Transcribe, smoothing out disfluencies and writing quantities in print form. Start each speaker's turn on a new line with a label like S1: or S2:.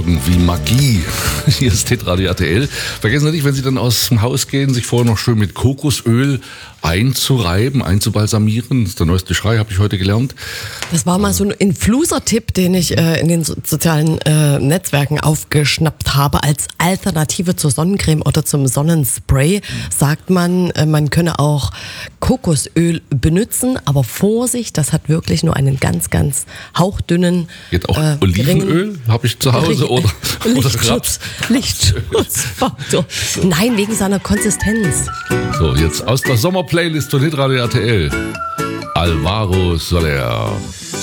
S1: wirken wie Magie. Hier ist Hitradio RTL. Vergessen Sie nicht, wenn Sie dann aus dem Haus gehen, sich vorher noch schön mit Kokosöl einzureiben, einzubalsamieren. Das ist der neueste Schrei, habe ich heute gelernt.
S2: Das war mal so ein Influencer-Tipp, den ich in den sozialen Netzwerken aufgeschnappt habe. Als Alternative zur Sonnencreme oder zum Sonnenspray sagt man, man könne auch Kokosöl benutzen. Aber Vorsicht, das hat wirklich nur einen ganz, ganz hauchdünnen...
S1: Geht auch Olivenöl? Habe ich zu Hause oder Raps?
S2: Lichtschutzfaktor. Nein, wegen seiner Konsistenz.
S1: So, jetzt aus der Sommerplaylist von Hitradio RTL. Alvaro Soler.